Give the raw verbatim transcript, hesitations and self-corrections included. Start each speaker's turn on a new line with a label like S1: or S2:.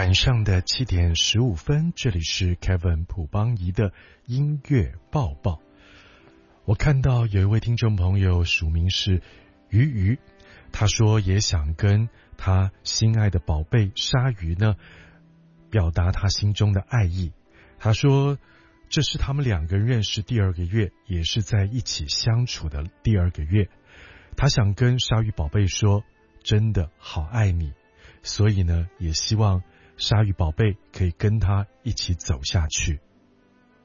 S1: 晚上的七点十五分，这里是 Kevin 朴邦仪的音乐报报。我看到有一位听众朋友署名是鱼鱼，他说也想跟他心爱的宝贝鲨鱼呢表达他心中的爱意。他说这是他们两个人认识第二个月，也是在一起相处的第二个月。他想跟鲨鱼宝贝说，真的好爱你，所以呢也希望鲨鱼宝贝可以跟他一起走下去。